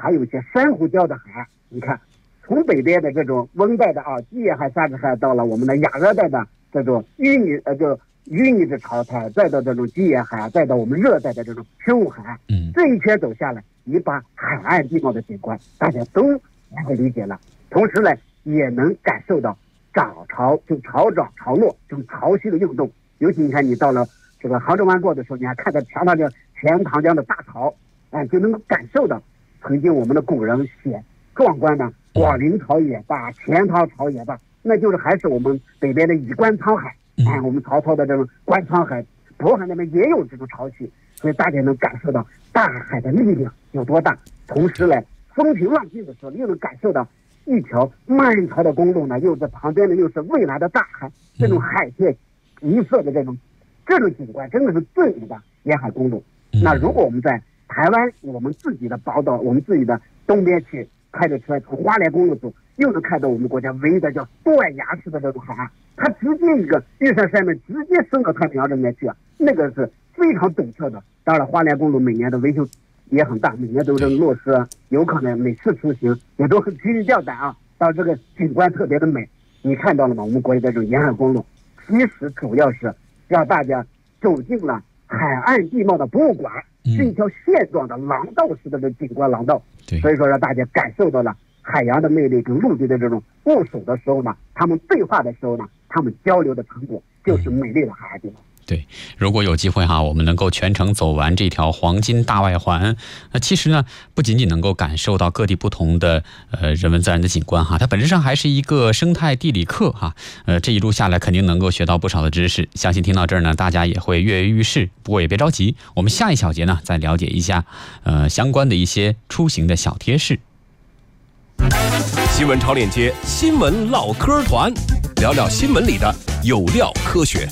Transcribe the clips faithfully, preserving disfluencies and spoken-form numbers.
还有一些珊瑚礁的海，你看从北边的这种温带的啊基野海、萨克海，到了我们的亚热带的这种淤泥呃就淤泥质潮台，再到这种基野海，再到我们热带的这种生物海， 嗯， 这一圈走下来，你把海岸地貌的景观大家都能够理解了，同时呢也能感受到涨潮就潮涨潮落这种潮汐的运动。尤其你看你到了这个杭州湾过的时候，你还看到前头这钱塘江的大潮，哎，就能够感受到曾经我们的古人写壮观的广陵潮也罢，钱塘潮也罢，那就是还是我们北边的以关沧海，哎，我们曹操的这种关沧海，渤海那边也有这种潮气，所以大家能感受到大海的力量有多大。同时呢，风平浪静的时候，又能感受到一条漫长的公路呢，又在旁边呢，又是蔚蓝的大海，这种海天一色的这种这种景观，真的是最美的沿海公路。那如果我们在台湾，我们自己的宝岛，我们自己的东边去开着车从花莲公路走，又能看到我们国家唯一的叫断崖式的这种海岸，它直接一个玉山山脉直接伸到太平洋这边去啊，那个是非常陡峭的。当然，花莲公路每年的维修也很大，每年都是落实，有可能每次出行也都很提心吊胆啊。到这个景观特别的美，你看到了吗？我们国家的这种沿海公路，其实主要是让大家走进了海岸地貌的博物馆，是一条线状的廊道式的这景观廊道，所以说让大家感受到了海洋的魅力跟陆地的这种部署的时候呢，他们对话的时候呢，他们交流的成果就是美丽的海岸地貌。 对，如果有机会哈，我们能够全程走完这条黄金大外环，那其实呢，不仅仅能够感受到各地不同的呃人文自然的景观哈，它本质上还是一个生态地理课哈。呃，这一路下来肯定能够学到不少的知识，相信听到这儿呢，大家也会跃跃欲试。不过也别着急，我们下一小节呢，再了解一下呃相关的一些出行的小贴士。 新闻超链接，新闻唠嗑团，聊聊新闻里的有料科学。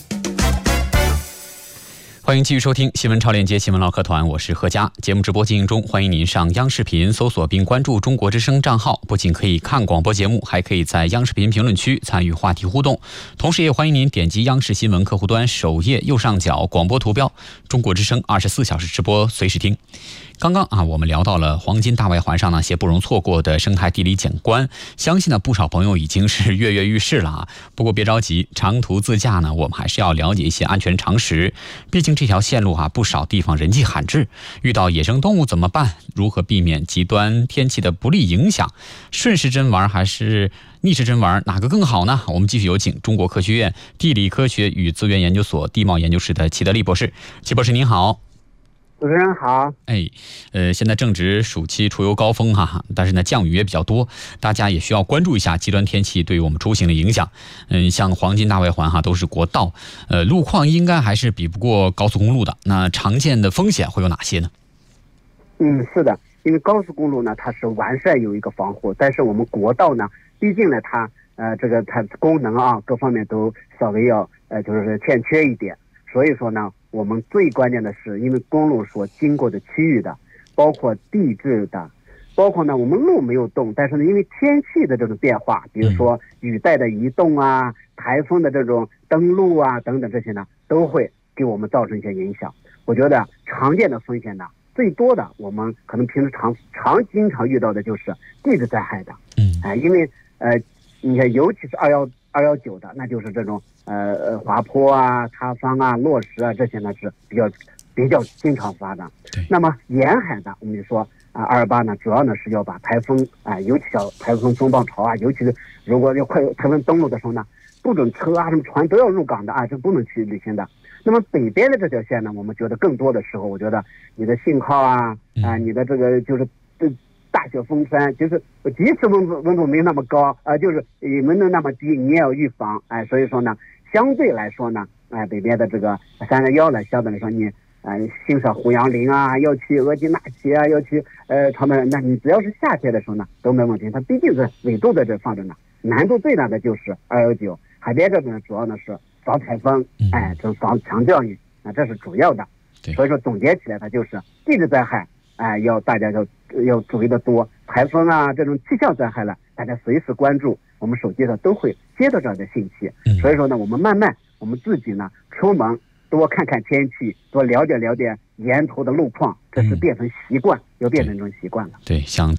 欢迎继续收听新闻超链接新闻唠嗑团，我是贺佳。节目直播进行中，欢迎您上央视频搜索并关注中国之声账号，不仅可以看广播节目，还可以在央视频评论区参与话题互动。同时也欢迎您点击央视新闻客户端首页右上角广播图标，中国之声二十四小时直播，随时听。刚刚啊，我们聊到了黄金大外环上那些不容错过的生态地理景观，相信呢不少朋友已经是跃跃欲试了啊。不过别着急，长途自驾呢，我们还是要了解一些安全常识。毕竟这条线路啊，不少地方人迹罕至，遇到野生动物怎么办？如何避免极端天气的不利影响？顺时针玩还是逆时针玩，哪个更好呢？我们继续有请中国科学院地理科学与资源研究所地貌研究室的齐德利博士。齐博士您好。 主持人好。 哎，呃，现在正值暑期出游高峰哈，但是呢降雨也比较多，大家也需要关注一下极端天气对于我们出行的影响。嗯，像黄金大外环哈都是国道，呃，路况应该还是比不过高速公路的。那常见的风险会有哪些呢？ 嗯，是的，因为高速公路呢它是完善有一个防护，但是我们国道呢，毕竟呢它呃这个它功能啊各方面都稍微要呃就是欠缺一点，所以说呢。我们最关键的是，因为公路所经过的区域的，包括地质的，包括呢我们路没有动，但是呢因为天气的这种变化，比如说雨带的移动啊、台风的这种登陆啊等等这些呢，都会给我们造成一些影响。我觉得常见的风险呢，最多的我们可能平时常常经常遇到的就是地质灾害的，嗯，哎、呃，因为呃，你看尤其是二幺二幺九的，那就是这种。呃呃，滑坡啊、塌方啊、落石啊，这些呢是比较比较经常发的。那么沿海的，我们就说啊，二二八呢，主要呢是要把台风啊、呃，尤其叫台风风暴潮啊，尤其是如果要快台风登陆的时候呢，不准车啊、什么船都要入港的啊，这不能去旅行的。那么北边的这条线呢，我们觉得更多的时候，我觉得你的信号啊啊、呃，你的这个就是这。大雪封山，就是即使温度温度没那么高，呃，就是也没能那么低，你也要预防，哎，所以说呢，相对来说呢，哎，北边的这个三二幺呢，相对来说你，呃，欣赏胡杨林啊，要去额济纳旗啊，要去呃长白，那你只要是夏天的时候呢，都没问题。它毕竟是纬度在这放着呢，难度最大的就是二幺九，海边这边呢，主要呢是防台风，哎，这防强降雨，啊，这是主要的。所以说总结起来，它就是地质灾害。哎，要大家要要注意的多，台风啊这种气象灾害了，大家随时关注，我们手机上都会接到这样的信息。所以说呢，我们慢慢我们自己呢出门多看看天气，多了解了解沿途的路况，这是变成习惯，要变成一种习惯了。 对，像